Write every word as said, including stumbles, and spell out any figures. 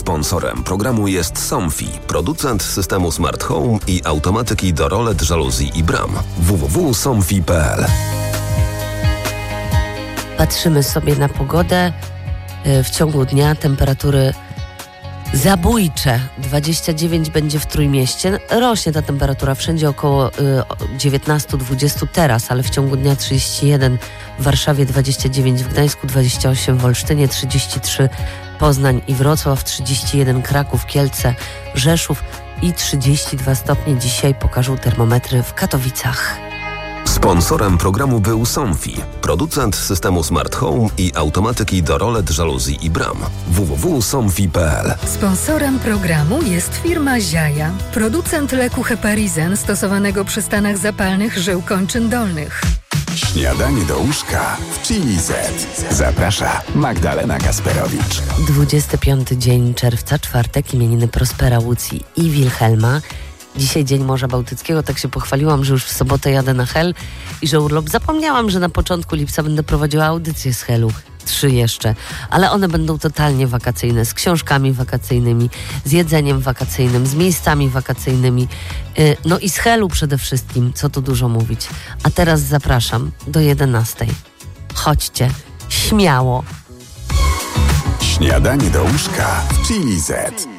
Sponsorem programu jest Somfy, producent systemu Smart Home i automatyki do rolet, żaluzji i bram. w w w kropka somfy kropka p l. Patrzymy sobie na pogodę. W ciągu dnia temperatury zabójcze. dwadzieścia dziewięć będzie w Trójmieście. Rośnie ta temperatura wszędzie około dziewiętnaście dwadzieścia teraz, ale w ciągu dnia trzydzieści jeden w Warszawie, dwadzieścia dziewięć w Gdańsku, dwadzieścia osiem w Olsztynie, trzydzieści trzy Poznań i Wrocław, trzydzieści jeden Kraków, Kielce, Rzeszów i trzydzieści dwa stopnie dzisiaj pokażą termometry w Katowicach. Sponsorem programu był Somfy, producent systemu Smart Home i automatyki do rolet, żaluzji i bram. w w w kropka somfy kropka p l. Sponsorem programu jest firma Ziaja, producent leku Heparizen stosowanego przy stanach zapalnych żył kończyn dolnych. Śniadanie do łóżka w Chili Z. Zaprasza Magdalena Kasperowicz. dwudziesty piąty dzień czerwca, czwartek, imieniny Prospera, Łucji i Wilhelma. Dzisiaj Dzień Morza Bałtyckiego, tak się pochwaliłam, że już w sobotę jadę na Hel i że urlop. Zapomniałam, że na początku lipca będę prowadziła audycję z Helu. Trzy jeszcze, ale one będą totalnie wakacyjne, z książkami wakacyjnymi, z jedzeniem wakacyjnym, z miejscami wakacyjnymi, yy, no i z Helu przede wszystkim, co tu dużo mówić. A teraz zapraszam do jedenastej. Chodźcie, śmiało. Śniadanie do łóżka w Chili Z.